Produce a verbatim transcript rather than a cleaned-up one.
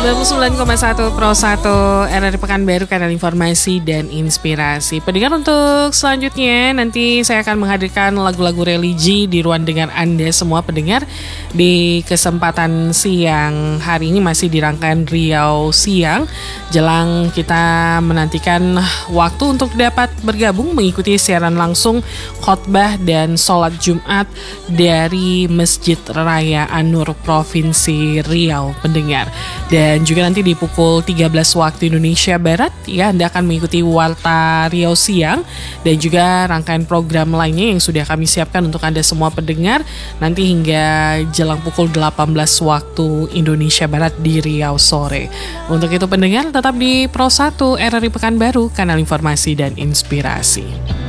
sembilan puluh sembilan koma satu Pro satu R R I Pekanbaru, kanal informasi dan inspirasi. Pendengar, untuk selanjutnya nanti saya akan menghadirkan lagu-lagu religi di ruang dengar Anda semua pendengar. Di kesempatan siang hari ini masih di rangkaian Riau Siang, jelang kita menantikan waktu untuk dapat bergabung mengikuti siaran langsung khotbah dan sholat Jumat dari Masjid Raya An-Nur Provinsi Riau pendengar. Dan juga nanti di pukul tiga belas waktu Indonesia Barat ya, Anda akan mengikuti Warta Riau Siang dan juga rangkaian program lainnya yang sudah kami siapkan untuk Anda semua pendengar nanti hingga jelang pukul delapan belas waktu Indonesia Barat di Riau sore. Untuk itu pendengar, tetap di Pro satu R R I Pekanbaru, kanal informasi dan inspirasi.